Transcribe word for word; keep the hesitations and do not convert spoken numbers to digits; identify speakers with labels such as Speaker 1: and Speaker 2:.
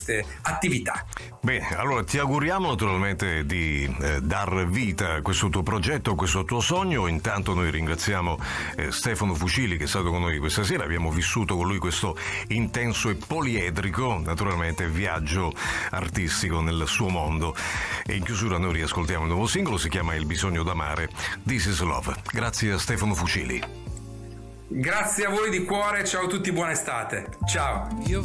Speaker 1: attività.
Speaker 2: Bene, allora ti auguriamo naturalmente di eh, dar vita a questo tuo progetto, a questo tuo sogno. Intanto noi ringraziamo eh, Stefano Fucili, che è stato con noi questa sera. Abbiamo vissuto con lui questo intenso e poliedrico, naturalmente, viaggio artistico nel suo mondo. E in chiusura noi riascoltiamo il nuovo singolo, si chiama Il bisogno d'amare, This is Love. Grazie a Stefano Fucili.
Speaker 1: Grazie a voi di cuore, ciao a tutti, buona estate. Ciao.